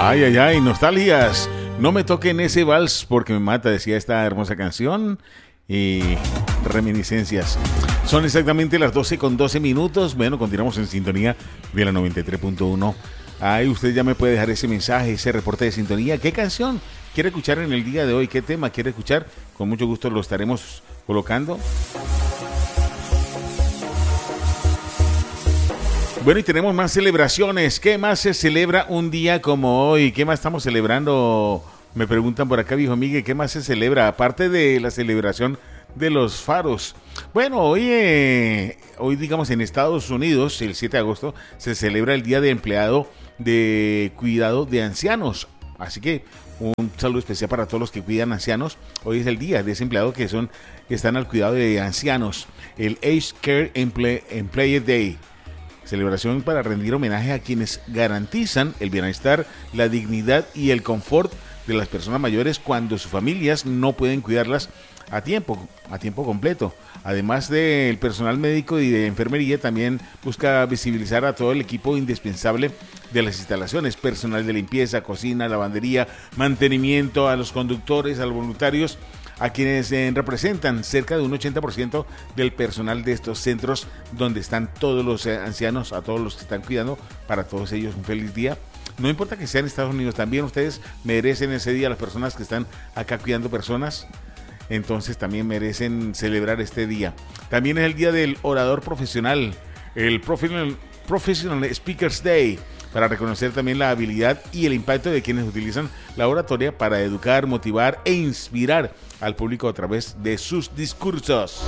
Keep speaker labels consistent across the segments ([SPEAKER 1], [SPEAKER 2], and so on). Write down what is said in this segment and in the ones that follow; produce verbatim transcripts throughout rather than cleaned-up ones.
[SPEAKER 1] Ay, ay, ay, nostalgias. No me toquen ese vals porque me mata, decía esta hermosa canción. Y reminiscencias. Son exactamente las doce con doce minutos. Bueno, continuamos en sintonía de la noventa y tres punto uno. Ahí usted ya me puede dejar ese mensaje, ese reporte de sintonía. ¿Qué canción quiere escuchar en el día de hoy? ¿Qué tema quiere escuchar? Con mucho gusto lo estaremos colocando. Bueno, y tenemos más celebraciones. ¿Qué más se celebra un día como hoy? ¿Qué más estamos celebrando? Me preguntan por acá, viejo Miguel, ¿qué más se celebra? Aparte de la celebración de los faros. Bueno, hoy, eh, hoy digamos en Estados Unidos, el siete de agosto, se celebra el Día de Empleado de Cuidado de Ancianos. Así que un saludo especial para todos los que cuidan ancianos. Hoy es el día de ese empleado que son que están al cuidado de ancianos. El Aged Care Emple- Employee Day. Celebración para rendir homenaje a quienes garantizan el bienestar, la dignidad y el confort de las personas mayores cuando sus familias no pueden cuidarlas a tiempo, a tiempo completo. Además del personal médico y de enfermería, también busca visibilizar a todo el equipo indispensable de las instalaciones, personal de limpieza, cocina, lavandería, mantenimiento, a los conductores, a los voluntarios, a quienes eh, representan cerca de un ochenta por ciento del personal de estos centros donde están todos los eh, ancianos, a todos los que están cuidando, para todos ellos un feliz día. No importa que sean Estados Unidos, también ustedes merecen ese día, las personas que están acá cuidando personas, entonces también merecen celebrar este día. También es el día del orador profesional, el Professional, Professional Speakers Day, para reconocer también la habilidad y el impacto de quienes utilizan la oratoria para educar, motivar e inspirar al público a través de sus discursos.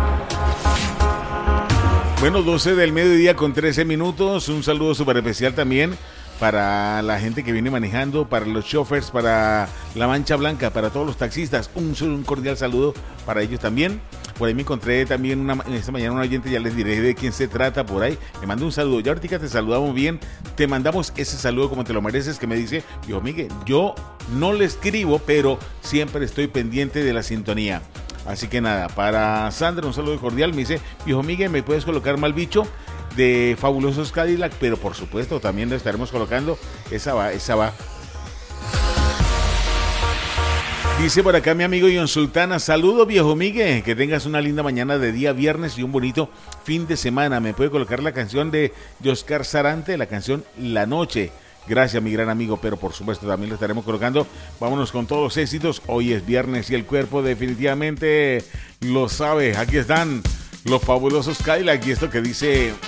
[SPEAKER 1] Bueno, doce del mediodía con trece minutos. Un saludo súper especial también para la gente que viene manejando, para los chofers, para la Mancha Blanca, para todos los taxistas. Un, un cordial saludo para ellos también. Por ahí me encontré también una, esta mañana un oyente, ya les diré de quién se trata por ahí. Le mando un saludo. Ya ahorita te saludamos bien. Te mandamos ese saludo como te lo mereces, que me dice, viejo Miguel, yo no le escribo, pero siempre estoy pendiente de la sintonía. Así que nada, para Sandra un saludo cordial. Me dice, viejo Miguel, ¿me puedes colocar Mal Bicho de Fabulosos Cadillac? Pero por supuesto también lo estaremos colocando. Esa va, esa va. Dice por acá mi amigo John Sultana, saludo viejo Miguel, que tengas una linda mañana de día viernes y un bonito fin de semana. Me puede colocar la canción de Oscar Sarante, la canción La Noche. Gracias mi gran amigo, pero por supuesto también lo estaremos colocando. Vámonos con todos los éxitos. Hoy es viernes y el cuerpo definitivamente lo sabe. Aquí están los Fabulosos Cadillac y esto que dice